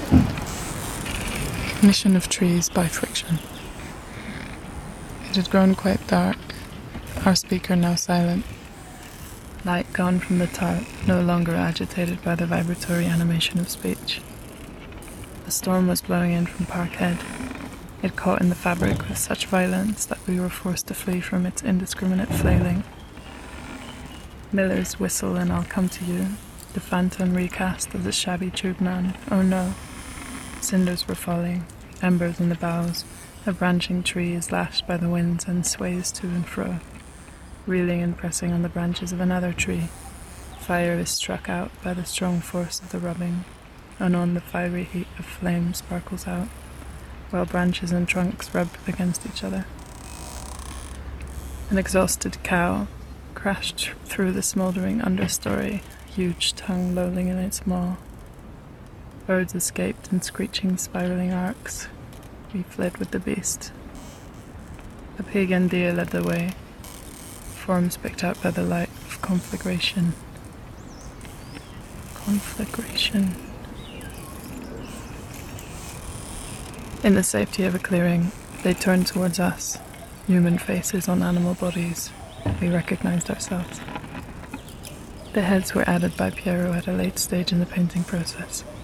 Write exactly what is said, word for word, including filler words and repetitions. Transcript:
Ignition of trees by friction. It had grown quite dark, our speaker now silent. Light gone from the tarp, no longer agitated by the vibratory animation of speech. A storm was blowing in from Parkhead. It caught in the fabric with such violence that we were forced to flee from its indiscriminate flailing. Miller's Whistle and I'll Come to You, the phantom recast of the shabby tube man. Oh no. Cinders were falling, embers in the boughs. A branching tree is lashed by the winds and sways to and fro, reeling and pressing on the branches of another tree. Fire is struck out by the strong force of the rubbing, and on the fiery heat of flame sparkles out, while branches and trunks rub against each other. An exhausted cow crashed through the smouldering understory, huge tongue lolling in its maw. Birds escaped in screeching, spiraling arcs. We fled with the beast. A pig and deer led the way, forms picked out by the light of conflagration. Conflagration. In the safety of a clearing, they turned towards us, human faces on animal bodies. We recognized ourselves. The heads were added by Piero at a late stage in the painting process.